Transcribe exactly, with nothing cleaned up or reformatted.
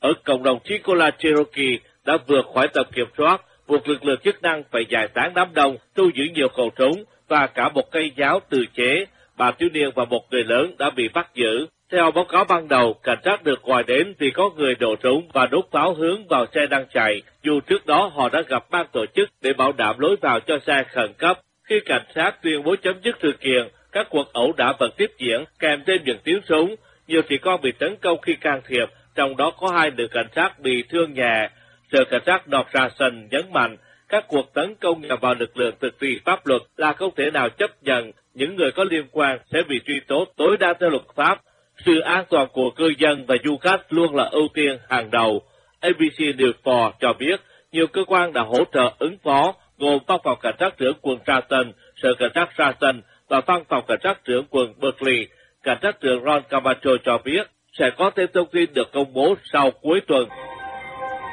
ở cộng đồng Chicola Cherokee đã vượt khỏi tầm kiểm soát, buộc lực lượng chức năng phải giải tán đám đông, thu giữ nhiều khẩu súng và cả một cây giáo tự chế. Ba thiếu niên và một người lớn đã bị bắt giữ. Theo báo cáo ban đầu, cảnh sát được gọi đến vì có người nổ súng và đốt pháo hướng vào xe đang chạy, dù trước đó họ đã gặp ban tổ chức để bảo đảm lối vào cho xe khẩn cấp. Khi cảnh sát tuyên bố chấm dứt sự kiện, các cuộc ẩu đả vẫn tiếp diễn, kèm thêm những tiếng súng. Nhiều sĩ quan bị tấn công khi can thiệp, trong đó có hai nữ cảnh sát bị thương nhẹ. Sở cảnh sát North Jackson nhấn mạnh, các cuộc tấn công nhằm vào lực lượng thực thi pháp luật là không thể nào chấp nhận. Những người có liên quan sẽ bị truy tố tối đa theo luật pháp. Sự an toàn của cư dân và du khách luôn là ưu tiên hàng đầu. a bê xê News bốn cho biết, nhiều cơ quan đã hỗ trợ ứng phó, gồm Văn phòng Cảnh sát trưởng quận Charleston, Sở Cảnh sát Charleston và Văn phòng Cảnh sát trưởng quận Berkeley. Cảnh sát trưởng Ron Camacho cho biết sẽ có thêm thông tin được công bố sau cuối tuần.